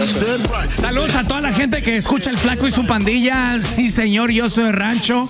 Saludos a toda la gente que escucha El Flaco y su pandilla. Sí, señor, yo soy de rancho.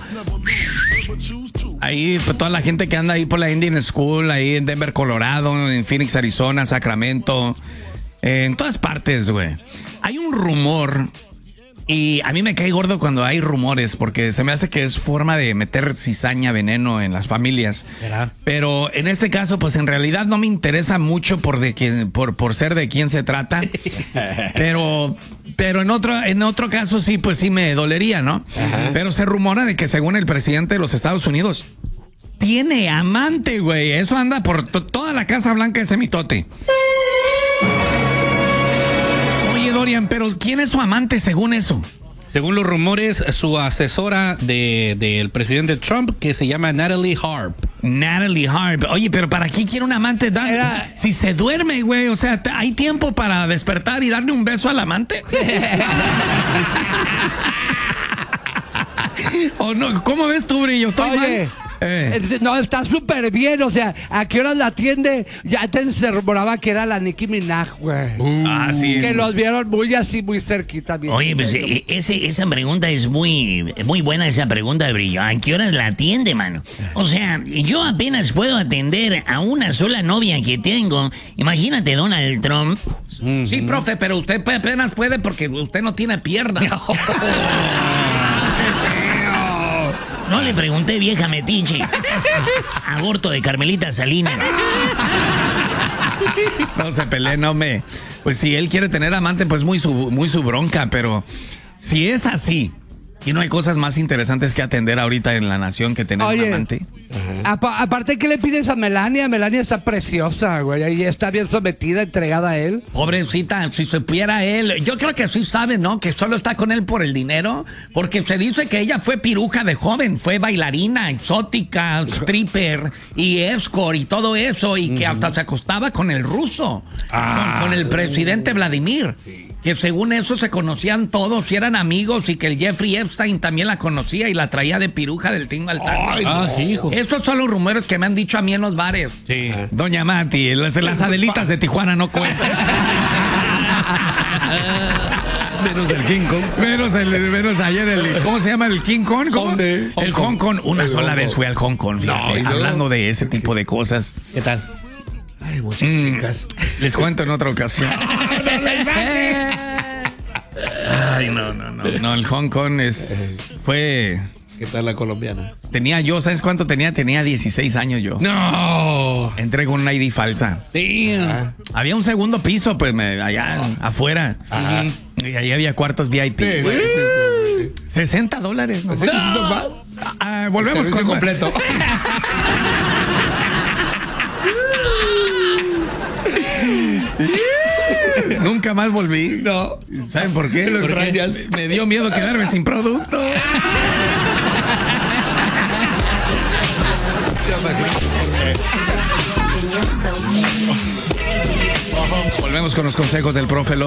Ahí, pues, toda la gente que anda ahí por la Indian School, ahí en Denver, Colorado, en Phoenix, Arizona, Sacramento, en todas partes, güey. Hay un rumor, y a mí me cae gordo cuando hay rumores, porque se me hace que es forma de meter cizaña, veneno en las familias. ¿Será? Pero en este caso, pues en realidad no me interesa mucho por ser de quién se trata. Pero en otro caso sí, pues sí me dolería, ¿no? Ajá. Pero se rumora de que según el presidente de los Estados Unidos tiene amante, güey. Eso anda por toda la Casa Blanca, ese mitote. Oye, Dorian, pero ¿quién es su amante según eso? Según los rumores, su asesora del presidente Trump, que se llama Natalie Harp. Natalie Harp. Oye, pero ¿para qué quiere un amante? Si se duerme, güey. O sea, ¿hay tiempo para despertar y darle un beso al amante? ¿O no? ¿Cómo ves tú, Brillo? Oye, no, está súper bien. O sea, ¿a qué horas la atiende? Ya antes se rumoraba que era la Nicki Minaj, güey. Sí. Que los vieron muy cerquita. Bien. Oye, pues esa pregunta es muy buena, esa pregunta de Brillo. ¿A qué horas la atiende, mano? O sea, yo apenas puedo atender a una sola novia que tengo. Imagínate, Donald Trump. Sí, profe, pero usted apenas puede porque usted no tiene pierna. No le pregunté, vieja metiche. Aborto de Carmelita Salinas. No se pelee, no me. Pues si él quiere tener amante, pues muy su bronca, pero si es así, y no hay cosas más interesantes que atender ahorita en la nación que tener un amante. Aparte, ¿qué le pides a Melania? Melania está preciosa, güey, y está bien sometida, entregada a él. Pobrecita, si supiera él, yo creo que sí sabe, ¿no? Que solo está con él por el dinero, porque se dice que ella fue piruja de joven, fue bailarina, exótica, stripper y escort y todo eso, y que hasta se acostaba con el ruso, con el presidente Vladimir. Que según eso se conocían todos y eran amigos, y que el Jeffrey Epstein también la conocía y la traía de piruja del tingo al tango. Sí, hijo. Esos son los rumores que me han dicho a mí en los bares. Sí. Doña Mati, las Adelitas de Tijuana no cuentan. Menos el King Kong. Menos ayer ¿cómo se llama el King Kong? El Hong Kong. Una sola vez fui al Hong Kong, fíjate, hablando de ese tipo de cosas. ¿Qué tal? Ay, muchas chicas. Les cuento en otra ocasión. Ay, no, el Hong Kong fue... ¿Qué tal la colombiana? Tenía yo, ¿sabes cuánto tenía? Tenía 16 años yo. ¡No! Entré con una ID falsa. Había un segundo piso, pues, allá afuera. Y ahí había cuartos VIP. Sí. $60. ¿No? Volvemos con completo. Nunca más volví. No. ¿Saben por qué? Lo extrañas. Me dio miedo quedarme sin producto. Volvemos con los consejos del profe López.